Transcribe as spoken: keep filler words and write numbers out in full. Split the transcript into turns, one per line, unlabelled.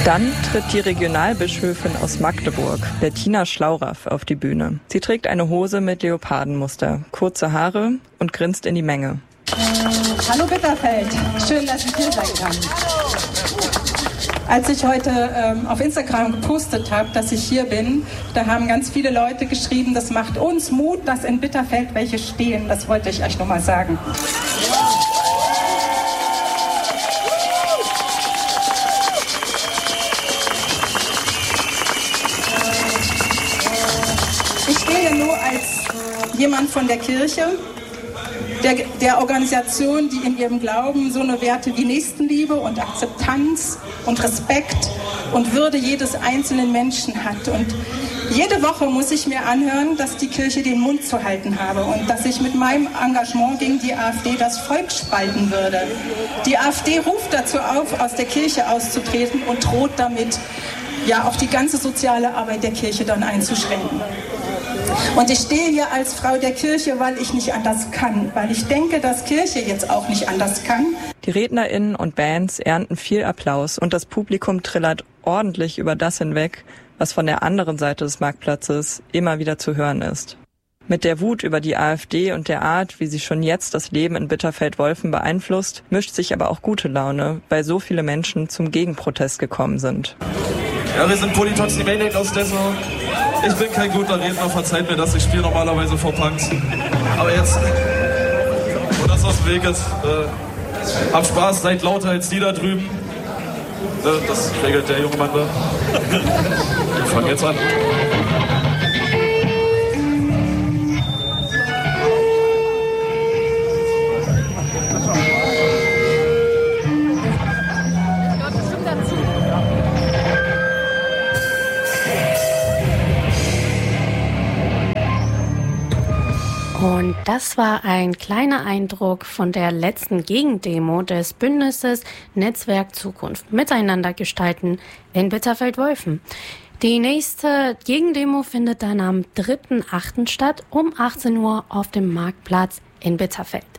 Dann tritt die Regionalbischöfin aus Magdeburg, Bettina Schlauraff, auf die Bühne. Sie trägt eine Hose mit Leopardenmuster, kurze Haare und grinst in die Menge.
Äh, hallo Bitterfeld, schön, dass ich hier sein kann. Als ich heute ähm, auf Instagram gepostet habe, dass ich hier bin, da haben ganz viele Leute geschrieben, das macht uns Mut, dass in Bitterfeld welche stehen. Das wollte ich euch nochmal sagen. Ich stehe nur als jemand von der Kirche, der, der Organisation, die in ihrem Glauben so eine Werte wie Nächstenliebe und Akzeptanz und Respekt und Würde jedes einzelnen Menschen hat. Und jede Woche muss ich mir anhören, dass die Kirche den Mund zu halten habe und dass ich mit meinem Engagement gegen die AfD das Volk spalten würde. Die AfD ruft dazu auf, aus der Kirche auszutreten und droht damit, ja, auch die ganze soziale Arbeit der Kirche dann einzuschränken. Und ich stehe hier als Frau der Kirche, weil ich nicht anders kann, weil ich denke, dass Kirche jetzt auch nicht anders kann.
Die RednerInnen und Bands ernten viel Applaus und das Publikum trillert ordentlich über das hinweg, was von der anderen Seite des Marktplatzes immer wieder zu hören ist. Mit der Wut über die AfD und der Art, wie sie schon jetzt das Leben in Bitterfeld-Wolfen beeinflusst, mischt sich aber auch gute Laune, weil so viele Menschen zum Gegenprotest gekommen sind.
Ja, wir sind Polytoximaniac aus Dessau. Ich bin kein guter Redner, verzeiht mir das, ich spiele normalerweise vor Punks. Aber jetzt, wo das aus dem Weg ist, äh, habt Spaß, seid lauter als die da drüben. Äh, das regelt der junge Mann da. Wir fangen jetzt an.
Und das war ein kleiner Eindruck von der letzten Gegendemo des Bündnisses Netzwerk Zukunft Miteinander gestalten in Bitterfeld-Wolfen. Die nächste Gegendemo findet dann am dritten achten statt um achtzehn Uhr auf dem Marktplatz in Bitterfeld.